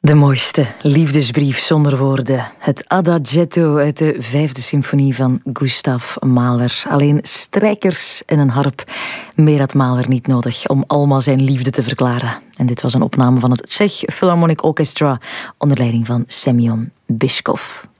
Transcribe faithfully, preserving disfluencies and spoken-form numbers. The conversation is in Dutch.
De mooiste liefdesbrief zonder woorden. Het Adagietto uit de vijfde symfonie van Gustav Mahler. Alleen strijkers en een harp. Meer had Mahler niet nodig om allemaal zijn liefde te verklaren. En dit was een opname van het Czech Philharmonic Orchestra onder leiding van Semyon Bychkov.